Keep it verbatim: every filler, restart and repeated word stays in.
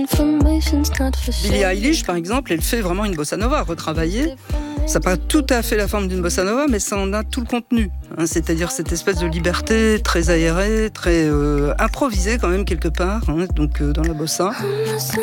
Billie Eilish, par exemple, elle fait vraiment une bossa nova retravaillée. Ça n'a pas tout à fait la forme d'une bossa nova, mais ça en a tout le contenu. Hein, c'est-à-dire cette espèce de liberté très aérée, très euh, improvisée quand même quelque part, hein, donc euh, dans la bossa.